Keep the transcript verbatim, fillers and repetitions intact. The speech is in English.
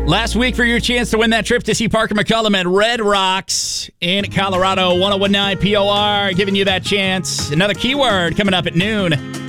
Last week for your chance to win that trip to see Parker McCullum at Red Rocks in Colorado. ten nineteen P O R giving you that chance. Another keyword coming up at noon.